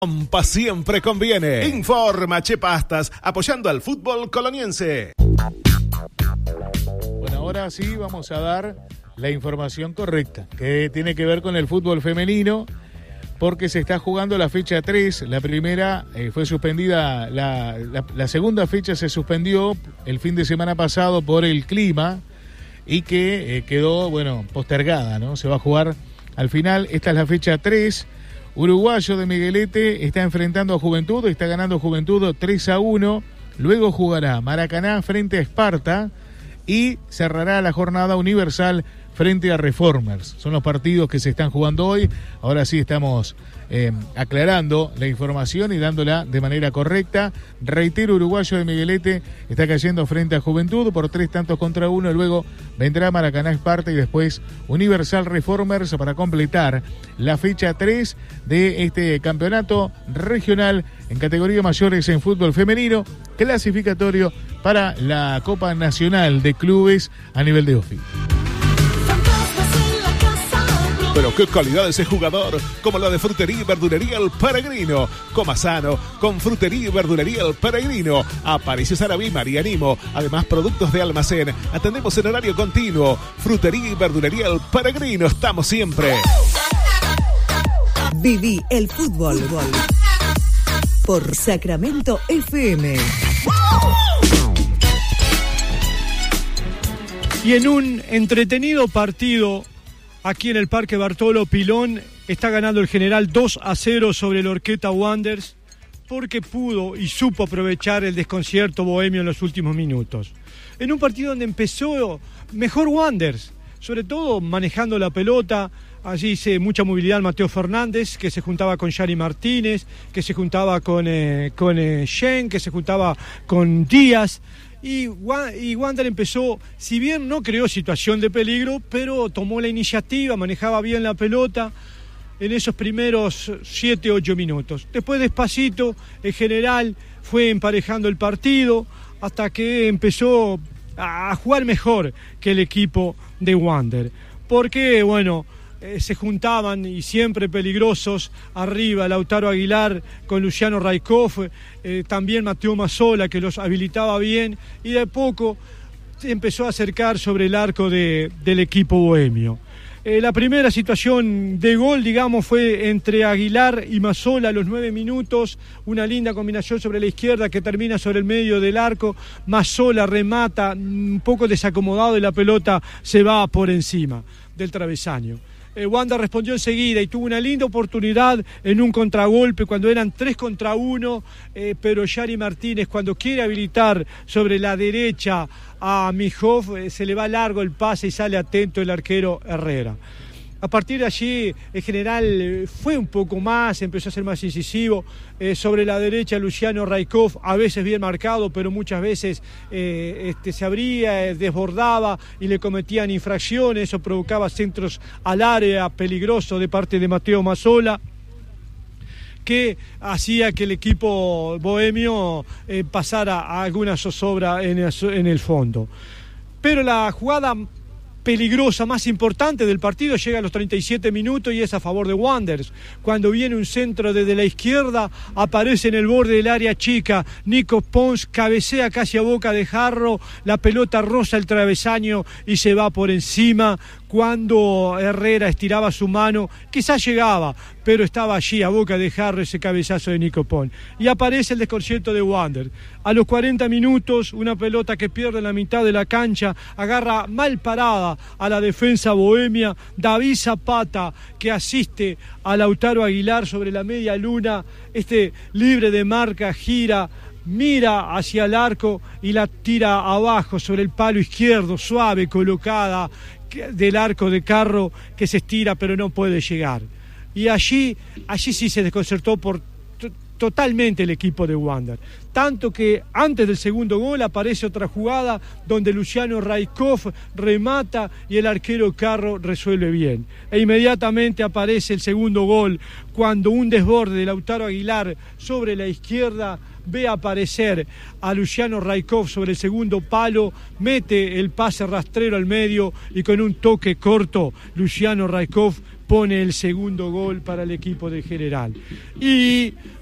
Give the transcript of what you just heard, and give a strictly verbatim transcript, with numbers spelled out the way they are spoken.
Compa siempre conviene. Informa Che Pastas, apoyando al fútbol coloniense. Bueno, ahora sí vamos a dar la información correcta, que tiene que ver con el fútbol femenino, porque se está jugando la fecha tres. La primera eh, fue suspendida, la, la, la segunda fecha se suspendió el fin de semana pasado por el clima y que eh, quedó, bueno, postergada, ¿no? Se va a jugar al final. Esta es la fecha tres. Uruguayo de Miguelete está enfrentando a Juventud, está ganando Juventud tres a uno, luego jugará Maracaná frente a Esparta y cerrará la jornada Universal frente a Reformers. Son los partidos que se están jugando hoy. Ahora sí estamos eh, aclarando la información y dándola de manera correcta. Reitero, Uruguayo de Miguelete está cayendo frente a Juventud por tres tantos contra uno. Luego vendrá Maracaná Esparta y después Universal Reformers para completar la fecha tres de este campeonato regional en categoría mayores en fútbol femenino, clasificatorio para la Copa Nacional de Clubes a nivel de O F I. Pero qué calidad ese jugador, como la de Frutería y Verdulería El Peregrino. Coma sano con Frutería y Verdulería El Peregrino. Aparece Sarabí, María Nimo. Además, productos de almacén. Atendemos en horario continuo. Frutería y Verdulería El Peregrino. Estamos siempre. Viví el fútbol por Sacramento F M. Y en un entretenido partido aquí en el Parque Bartolo Pilón está ganando el General dos a cero sobre el Horqueta Wanderers porque pudo y supo aprovechar el desconcierto bohemio en los últimos minutos. En un partido donde empezó mejor Wanderers, sobre todo manejando la pelota. Allí hice mucha movilidad Mateo Fernández, que se juntaba con Yari Martínez, que se juntaba con, eh, con eh, Shen, que se juntaba con Díaz. Y, y Wander empezó, si bien no creó situación de peligro, pero tomó la iniciativa, manejaba bien la pelota en esos primeros siete ocho minutos. Después, despacito, el General fue emparejando el partido hasta que empezó a jugar mejor que el equipo de Wander. Porque, bueno, Eh, se juntaban y siempre peligrosos arriba Lautaro Aguilar con Luciano Raikov, eh, también Mateo Mazzola, que los habilitaba bien, y de poco se empezó a acercar sobre el arco de, del equipo bohemio. Eh, la primera situación de gol, digamos, fue entre Aguilar y Mazzola a los nueve minutos, una linda combinación sobre la izquierda que termina sobre el medio del arco. Mazzola remata, un poco desacomodado, y la pelota se va por encima del travesaño. Eh, Wanda respondió enseguida y tuvo una linda oportunidad en un contragolpe cuando eran tres contra uno, eh, pero Yari Martínez, cuando quiere habilitar sobre la derecha a Mijov, eh, se le va largo el pase y sale atento el arquero Herrera. A partir de allí, el General fue un poco más, empezó a ser más incisivo. Eh, sobre la derecha, Luciano Raikov, a veces bien marcado, pero muchas veces eh, este, se abría, eh, desbordaba y le cometían infracciones. Eso provocaba centros al área peligrosos de parte de Mateo Mazzola, que hacía que el equipo bohemio eh, pasara a alguna zozobra en el, en el fondo. Pero la jugada peligrosa, más importante del partido, llega a los treinta y siete minutos y es a favor de Wanderers. Cuando viene un centro desde la izquierda, aparece en el borde del área chica Nico Pons, cabecea casi a boca de jarro, la pelota roza el travesaño y se va por encima. Cuando Herrera estiraba su mano, quizás llegaba, pero estaba allí a boca de jarro ese cabezazo de Nico Pons. Y aparece el desconcierto de Wanderers. A los cuarenta minutos, una pelota que pierde en la mitad de la cancha, agarra mal parada a la defensa bohemia. David Zapata, que asiste a Lautaro Aguilar sobre la media luna, este libre de marca, gira, mira hacia el arco y la tira abajo sobre el palo izquierdo, suave, colocada del arco de Carro, que se estira pero no puede llegar. Y allí, allí sí se desconcertó por t- totalmente el equipo de Wander. Tanto que antes del segundo gol aparece otra jugada donde Luciano Raikov remata y el arquero Carro resuelve bien. E inmediatamente aparece el segundo gol cuando un desborde de Lautaro Aguilar sobre la izquierda ve aparecer a Luciano Raikov sobre el segundo palo, mete el pase rastrero al medio y con un toque corto Luciano Raikov pone el segundo gol para el equipo de General. Y